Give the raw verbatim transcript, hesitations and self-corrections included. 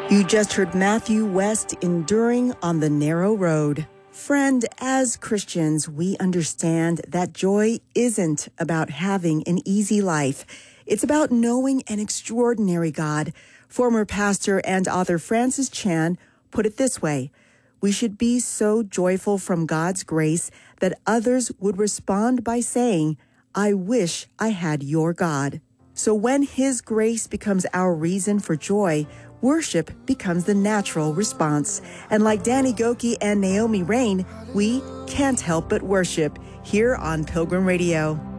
You just heard Matthew West, Enduring on the Narrow Road. Friend, as Christians, we understand that joy isn't about having an easy life. It's about knowing an extraordinary God. Former pastor and author Francis Chan put it this way: we should be so joyful from God's grace that others would respond by saying, "I wish I had your God." So when His grace becomes our reason for joy, worship becomes the natural response. And like Danny Gokey and Naomi Rain, we can't help but worship here on Pilgrim Radio.